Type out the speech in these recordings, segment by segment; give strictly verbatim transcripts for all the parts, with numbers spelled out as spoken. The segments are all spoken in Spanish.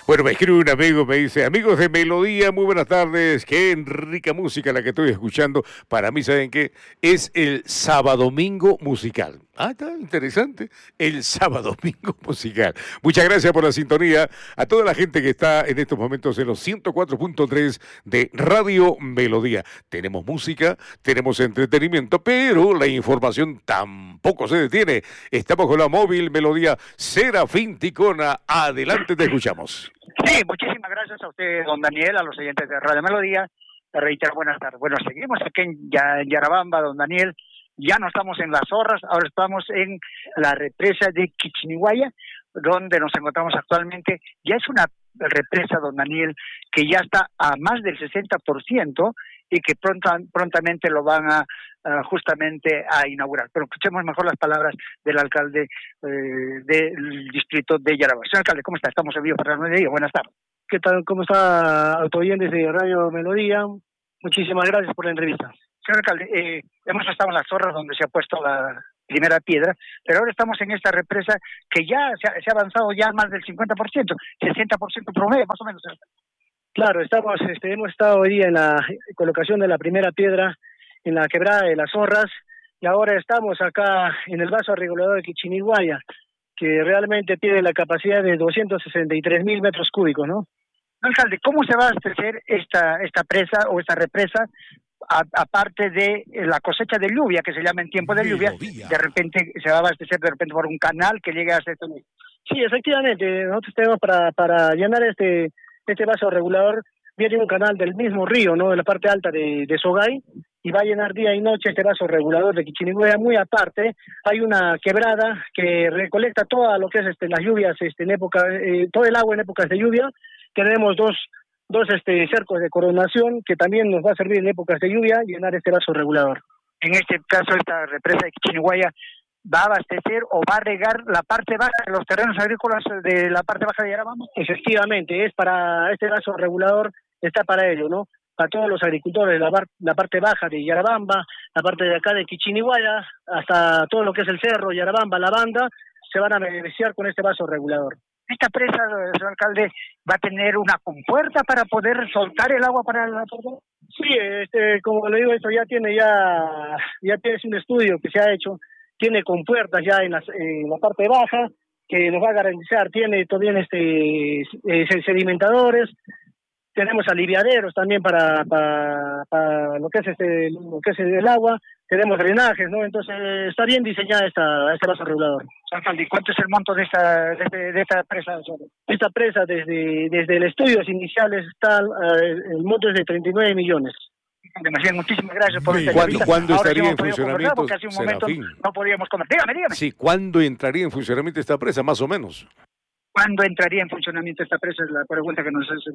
Bueno, me escribe un amigo, me dice, amigos de Melodía, muy buenas tardes, qué rica música la que estoy escuchando. Para mí, ¿saben qué? Es el Sábado-Domingo musical. Ah, está interesante, el Sábado-Domingo musical. Muchas gracias por la sintonía a toda la gente que está en estos momentos en los ciento cuatro punto tres de Radio Melodía. Tenemos música, tenemos entretenimiento, pero la información tampoco se detiene. Estamos con la móvil Melodía. Serafín Ticona, adelante, te escuchamos. Sí, muchísimas gracias a usted, don Daniel, a los oyentes de Radio Melodía. Te reitero, buenas tardes. Bueno, seguimos aquí en Yarabamba, don Daniel. Ya no estamos en Las Zorras, ahora estamos en la represa de Quichinihuaya, donde nos encontramos actualmente. Ya es una represa, don Daniel, que ya está a más del sesenta por ciento y que pronta, prontamente lo van a uh, justamente a inaugurar. Pero escuchemos mejor las palabras del alcalde eh, del distrito de Yarabamba. Señor alcalde, ¿cómo está? Estamos en vivo para Radio Melodía. Buenas tardes. ¿Qué tal? ¿Cómo está, autoyentes de Radio Melodía? Muchísimas gracias por la entrevista. Señor alcalde, eh, hemos estado en Las Zorras donde se ha puesto la primera piedra, pero ahora estamos en esta represa que ya se ha, se ha avanzado ya más del cincuenta por ciento, sesenta por ciento promedio, más o menos. Claro, estamos, este, hemos estado hoy día en la colocación de la primera piedra en la quebrada de Las Zorras y ahora estamos acá en el vaso regulador de Quichinihuaya, que realmente tiene la capacidad de doscientos sesenta y tres mil metros cúbicos, ¿no? Alcalde, ¿cómo se va a abastecer esta, esta presa o esta represa? A, aparte de la cosecha de lluvia, que se llama en tiempo de lluvia, de repente se va a abastecer de repente por un canal que llegue a este. Sí, efectivamente, nosotros tenemos para, para llenar este este vaso regulador, viene un canal del mismo río, ¿no? De la parte alta de, de Sogay, y va a llenar día y noche este vaso regulador de Quichinihuaya. Muy aparte, hay una quebrada que recolecta todo lo que es este, las lluvias este, en época, eh, todo el agua en épocas de lluvia. Tenemos dos dos este cercos de coronación que también nos va a servir en épocas de lluvia llenar este vaso regulador. En este caso, esta represa de Quichinihuaya va a abastecer o va a regar la parte baja de los terrenos agrícolas de la parte baja de Yarabamba. Efectivamente, es para este vaso regulador, está para ello, ¿no? Para todos los agricultores de la, bar, la parte baja de Yarabamba, la parte de acá de Quichinihuaya, hasta todo lo que es el cerro, Yarabamba, la banda, se van a beneficiar con este vaso regulador. Esta presa, señor alcalde, va a tener una compuerta para poder soltar el agua para la parte. Sí, este, como le digo, esto ya tiene ya, ya tiene un estudio que se ha hecho, tiene compuertas ya en, las, en la parte baja, que nos va a garantizar, tiene también este eh, sedimentadores, tenemos aliviaderos también para, para, para lo que es este lo que es el agua, tenemos drenajes, ¿no? Entonces está bien diseñada esta este vaso regulador. Alcalde, ¿cuánto es el monto de esta de, de, de esta presa? Esta presa desde desde el estudios iniciales está uh, el monto es de treinta y nueve millones. Demasiado, muchísimas gracias por esta ¿Cuándo, ¿cuándo estaría sí en funcionamiento? Porque hace un momento Serafín. no podíamos comer. Dígame, dígame. Sí, ¿cuándo entraría en funcionamiento esta presa, más o menos? ¿Cuándo entraría en funcionamiento esta presa? Es la pregunta que nos hace.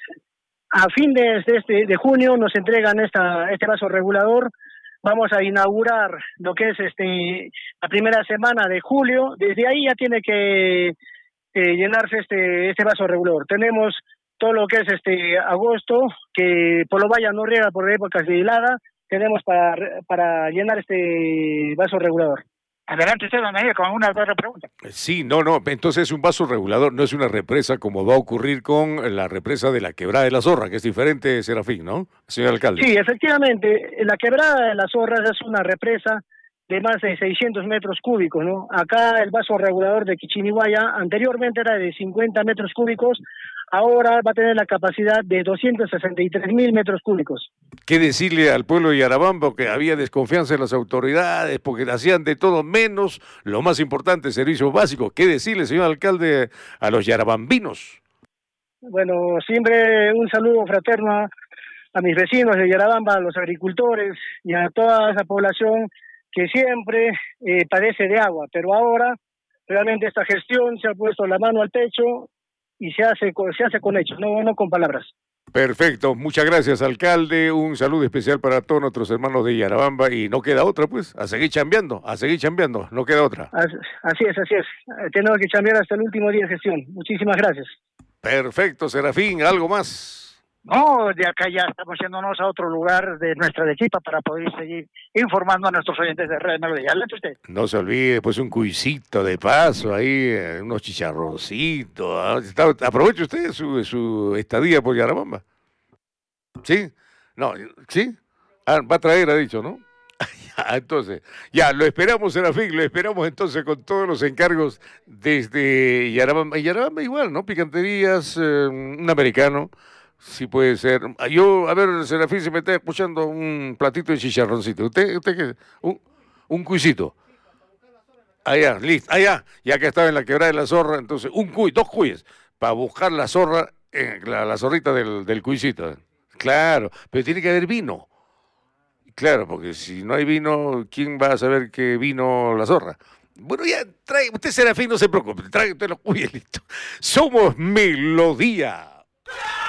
A fin de, de, este, de junio nos entregan esta este vaso regulador. Vamos a inaugurar lo que es este la primera semana de julio. Desde ahí ya tiene que eh, llenarse este este vaso regulador. Tenemos todo lo que es este agosto, que por lo vaya no riega por épocas de helada, tenemos para para llenar este vaso regulador. Adelante usted, don Daniel, con una otra pregunta. Sí, no, no, entonces es un vaso regulador, no es una represa como va a ocurrir con la represa de la Quebrada de la Zorra, que es diferente, Serafín, ¿no, señor alcalde? Sí, efectivamente, la Quebrada de las Zorras es una represa de más de seiscientos metros cúbicos, ¿no? Acá el vaso regulador de Quichinihuaya anteriormente era de cincuenta metros cúbicos, ahora va a tener la capacidad de doscientos sesenta y tres mil metros cúbicos. ¿Qué decirle al pueblo de Yarabamba? Que había desconfianza en las autoridades porque hacían de todo menos lo más importante, servicios básicos. ¿Qué decirle, señor alcalde, a los yarabambinos? Bueno, siempre un saludo fraterno a, a mis vecinos de Yarabamba, a los agricultores y a toda esa población que siempre eh, padece de agua, pero ahora realmente esta gestión se ha puesto la mano al pecho y se hace se hace con hechos, no, no con palabras. Perfecto, muchas gracias, alcalde, un saludo especial para todos nuestros hermanos de Yarabamba y no queda otra, pues, a seguir chambeando, a seguir chambeando, no queda otra. Así es, así es, tenemos que chambear hasta el último día de gestión, muchísimas gracias. Perfecto, Serafín, ¿algo más? No, de acá ya estamos yéndonos a otro lugar de nuestra Arequipa para poder seguir informando a nuestros oyentes de Radio Melodía. Adelante usted. No se olvide, pues un cuisito de paso ahí, eh, unos chicharroncitos. ¿Ah? Está- Aproveche usted su, su estadía por Yarabamba. ¿Sí? No, ¿sí? Ah, va a traer, ha dicho, ¿no? Ya, entonces, ya, lo esperamos, Serafín, lo esperamos entonces con todos los encargos desde Yarabamba. Y Yarabamba igual, ¿no? Picanterías, eh, un americano, sí puede ser. Yo, a ver, Serafín, se me está escuchando un platito de chicharroncito. ¿Usted, usted qué? Un, un cuisito. Allá, listo, allá, ya que estaba en la quebrada de la zorra, entonces, un cuy, dos cuyes, para buscar la zorra, eh, la, la zorrita del, del cuisito. Claro, pero tiene que haber vino. Claro, porque si no hay vino, ¿quién va a saber que vino la zorra? Bueno, ya trae, usted Serafín, no se preocupe, trae usted los cuyes, listo. Somos Melodía.